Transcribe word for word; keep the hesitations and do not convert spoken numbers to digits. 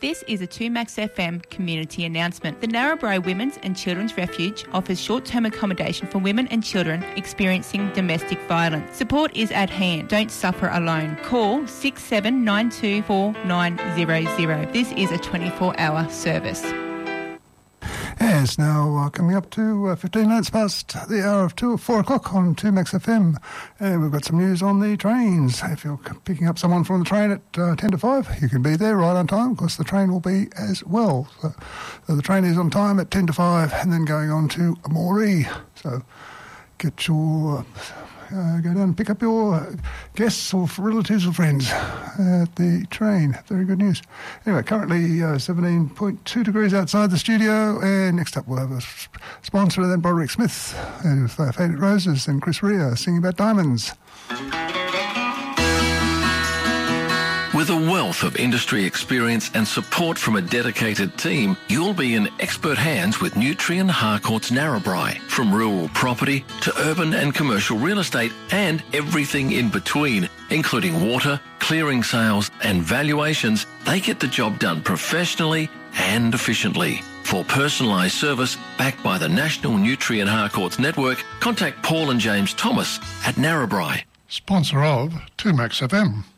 This is a two Max F M community announcement. The Narrabri Women's and Children's Refuge offers short-term accommodation for women and children experiencing domestic violence. Support is at hand. Don't suffer alone. Call six seven nine two four nine zero zero. This is a twenty-four hour service. Yes, now uh, coming up to uh, fifteen minutes past the hour of two, four o'clock on two Max F M. And we've got some news on the trains. If you're picking up someone from the train at uh, ten to five, you can be there right on time. Of course, the train will be as well. So, so the train is on time at ten to five and then going on to Moree. So get your... Uh, go down and pick up your guests or relatives or friends at the train. Very good news. Anyway, currently uh, seventeen point two degrees outside the studio, and next up we'll have a sponsor, then Broderick Smith with uh, Faded Roses, and Chris Rea singing about diamonds. With a wealth of industry experience and support from a dedicated team, you'll be in expert hands with Nutrien Harcourts Narrabri. From rural property to urban and commercial real estate and everything in between, including water, clearing sales and valuations, they get the job done professionally and efficiently. For personalised service backed by the National Nutrien Harcourts Network, contact Paul and James Thomas at Narrabri. Sponsor of two Max F M.